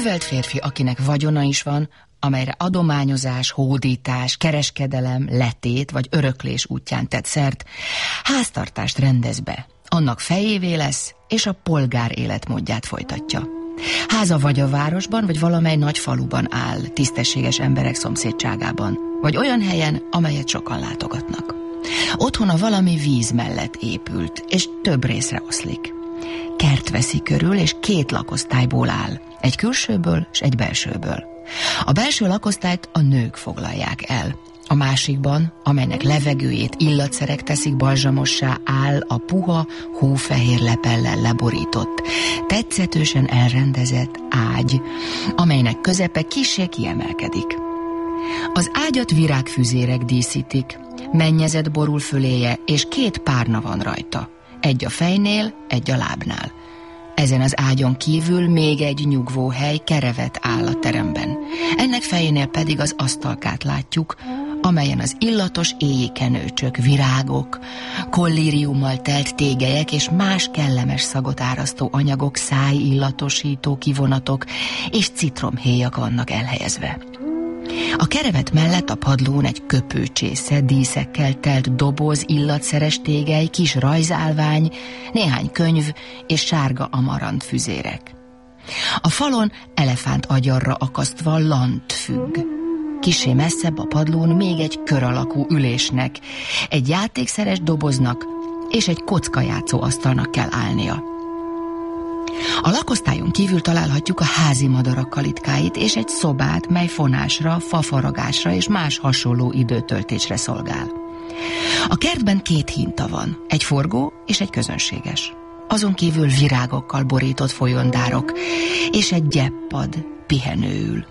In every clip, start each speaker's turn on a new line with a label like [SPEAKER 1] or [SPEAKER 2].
[SPEAKER 1] művelt férfi, akinek vagyona is van, amelyre adományozás, hódítás, kereskedelem, letét vagy öröklés útján tett szert, háztartást rendez be, annak fejévé lesz, és a polgár életmódját folytatja. Háza vagy a városban, vagy valamely nagy faluban áll, tisztességes emberek szomszédságában, vagy olyan helyen, amelyet sokan látogatnak. Otthona valami víz mellett épült, és több részre oszlik. Kert veszi körül, és 2 lakosztályból áll, egy külsőből és egy belsőből. A belső lakosztályt a nők foglalják el. A másikban, amelynek levegőjét illatszerek teszik balzsamossá, áll a puha, hófehér lepellel leborított, tetszetősen elrendezett ágy, amelynek közepe kissé kiemelkedik. Az ágyat virágfüzérek díszítik, mennyezet borul föléje, és 2 párna van rajta, egy a fejnél, egy a lábnál. Ezen az ágyon kívül még egy nyugvóhely, kerevet áll a teremben. Ennek fejénél pedig az asztalkát látjuk, amelyen az illatos éjkenőcsök, virágok, kollíriummal telt tégelyek és más kellemes szagot árasztó anyagok, szájillatosító kivonatok és citromhéjak vannak elhelyezve. A kerevet mellett a padlón egy köpőcsésze, díszekkel telt doboz, illatszeres tégely, kis rajzálvány, néhány könyv és sárga amarant füzérek. A falon elefánt agyarra akasztva lant függ. Kissé messzebb a padlón még egy kör alakú ülésnek, egy játékszeres doboznak és egy kockajátszó asztalnak kell állnia. A lakosztályon kívül találhatjuk a házi madarak kalitkáit és egy szobát, mely fonásra, fafaragásra és más hasonló időtöltésre szolgál. A kertben 2 hinta van, egy forgó és egy közönséges. Azon kívül virágokkal borított folyondárok és egy gyeppad pihenőül.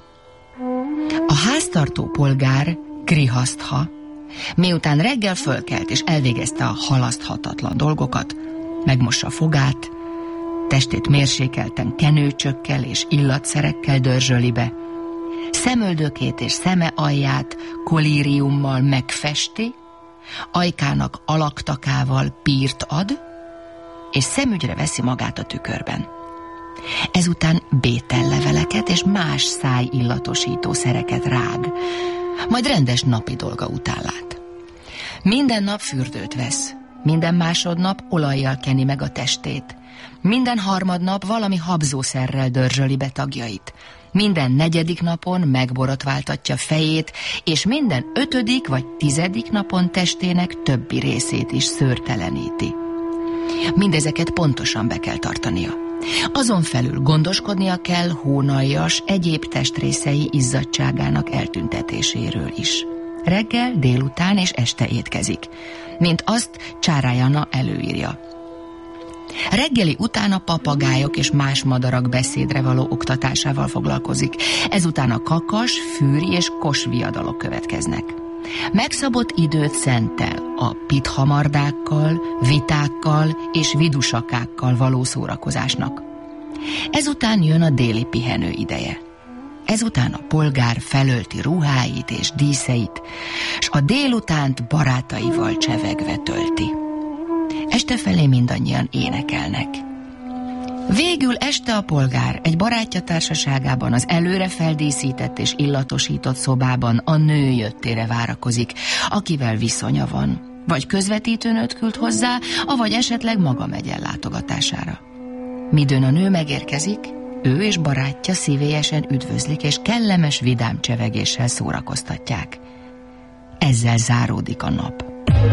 [SPEAKER 1] A háztartó polgár, grihasztha, miután reggel fölkelt és elvégezte a halaszthatatlan dolgokat, megmossa a fogát, testét mérsékelten kenőcsökkel és illatszerekkel dörzsöli be, szemöldökét és szeme alját kolíriummal megfesti, ajkának alaktakával pírt ad, és szemügyre veszi magát a tükörben. Ezután bételleveleket és más szájillatosító szereket rág, majd rendes napi dolga után lát. Minden nap fürdőt vesz, minden másodnap olajjal keni meg a testét, minden harmadnap valami habzószerrel dörzsöli be tagjait, minden 4. napon megborotváltatja fejét, és minden 5. vagy 10. napon testének többi részét is szőrteleníti. Mindezeket pontosan be kell tartania. Azon felül gondoskodnia kell hónaljas egyéb testrészei izzadtságának eltüntetéséről is. Reggel, délután és este étkezik, mint azt Csárájana előírja. Reggeli után a papagájok és más madarak beszédre való oktatásával foglalkozik, ezután a kakas, fűri és kosviadalok következnek. Megszabott időt szentel a pithamardákkal, vitákkal és vidusakákkal való szórakozásnak. Ezután jön a déli pihenő ideje. Ezután a polgár felölti ruháit és díszeit, s a délutánt barátaival csevegve tölti. Este felé mindannyian énekelnek. Végül este a polgár egy barátja társaságában az előre feldíszített és illatosított szobában a nő jöttére várakozik, akivel viszonya van, vagy közvetítőnőt küld hozzá, avagy esetleg maga megy el látogatására. Midőn a nő megérkezik, ő és barátja szívélyesen üdvözlik, és kellemes vidám csevegéssel szórakoztatják. Ezzel záródik a nap.